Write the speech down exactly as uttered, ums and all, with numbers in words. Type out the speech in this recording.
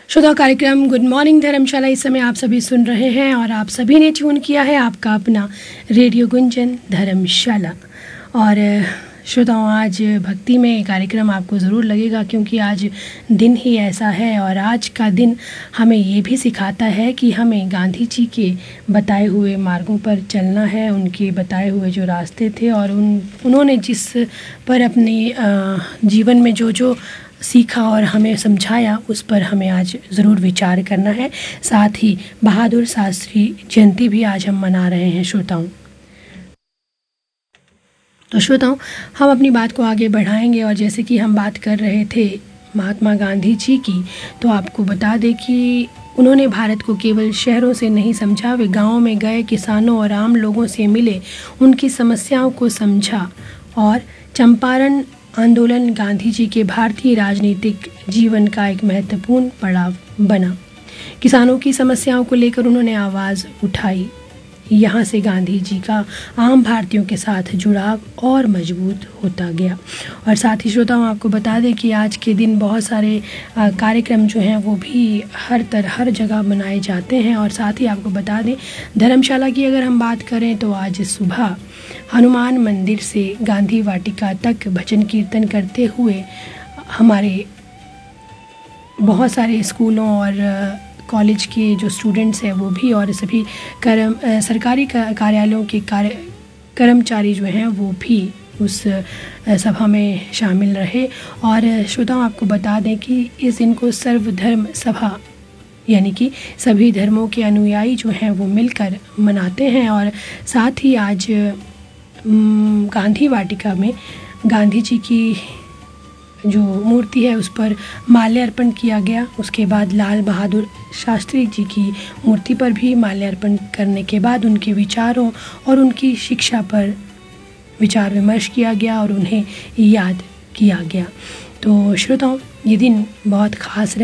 श्रोताओं, कार्यक्रम good morning धर्मशाला इस समय आप सभी सुन रहे हैं और आप सभी ने ट्यून किया है आपका अपना रेडियो गुंजन धर्मशाला। और श्रोताओं, आज भक्ति में कार्यक्रम आपको ज़रूर लगेगा क्योंकि आज दिन ही ऐसा है और आज का दिन हमें ये भी सिखाता है कि हमें गांधी जी के बताए हुए मार्गों पर चलना है। उनके बताए हुए जो रास्ते थे और उन उन्होंने जिस पर अपने जीवन में जो जो सीखा और हमें समझाया उस पर हमें आज ज़रूर विचार करना है। साथ ही बहादुर शास्त्री जयंती भी आज हम मना रहे हैं श्रोताओं। तो श्रोताओं, हम अपनी बात को आगे बढ़ाएंगे और जैसे कि हम बात कर रहे थे महात्मा गांधी जी की, तो आपको बता दें कि उन्होंने भारत को केवल शहरों से नहीं समझा, वे गाँवों में गए, किसानों और आम लोगों से मिले, उनकी समस्याओं को समझा और चंपारण आंदोलन गांधी जी के भारतीय राजनीतिक जीवन का एक महत्वपूर्ण पड़ाव बना। किसानों की समस्याओं को लेकर उन्होंने आवाज़ उठाई। यहाँ से गांधी जी का आम भारतीयों के साथ जुड़ाव और मजबूत होता गया। और साथ ही श्रोताओं, आपको बता दें कि आज के दिन बहुत सारे कार्यक्रम जो हैं वो भी हर तरह हर जगह मनाए जाते हैं। और साथ ही आपको बता दें, धर्मशाला की अगर हम बात करें तो आज सुबह हनुमान मंदिर से गांधी वाटिका तक भजन कीर्तन करते हुए हमारे बहुत सारे स्कूलों और कॉलेज के जो स्टूडेंट्स हैं वो भी और सभी कर्म सरकारी कार्यालयों के कार्य कर्मचारी जो हैं वो भी उस सभा में शामिल रहे। और श्रोताओं, आपको बता दें कि इस दिन को सर्वधर्म सभा यानी कि सभी धर्मों के अनुयायी जो हैं वो मिलकर मनाते हैं। और साथ ही आज गांधी वाटिका में गांधी जी की जो मूर्ति है उस पर माल्यार्पण किया गया। उसके बाद लाल बहादुर शास्त्री जी की मूर्ति पर भी माल्यार्पण करने के बाद उनके विचारों और उनकी शिक्षा पर विचार विमर्श किया गया और उन्हें याद किया गया। तो श्रोताओं, ये दिन बहुत ख़ास